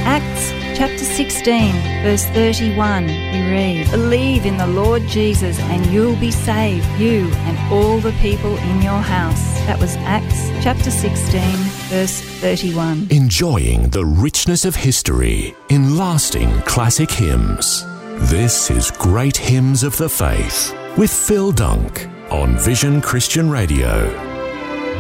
Acts chapter 16, verse 31, we read, "Believe in the Lord Jesus and you'll be saved, you and all the people in your house." That was Acts chapter 16, verse 31. Enjoying the richness of history in lasting classic hymns. This is Great Hymns of the Faith with Phil Dunk on Vision Christian Radio.